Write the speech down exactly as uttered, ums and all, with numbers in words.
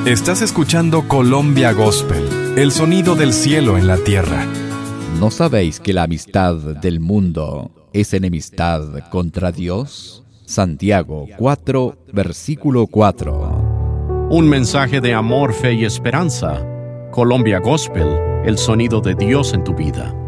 Estás escuchando Colombia Gospel, el sonido del cielo en la tierra. ¿No sabéis que la amistad del mundo es enemistad contra Dios? Santiago cuatro, versículo cuatro. Un mensaje de amor, fe y esperanza. Colombia Gospel, el sonido de Dios en tu vida.